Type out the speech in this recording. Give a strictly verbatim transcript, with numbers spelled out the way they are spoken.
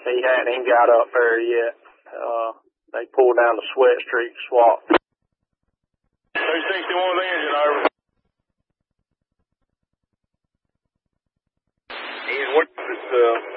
He hadn't even got up there yet. Uh, they pulled down the Sweat Street swap. two sixty-one engine, over. He's what is uh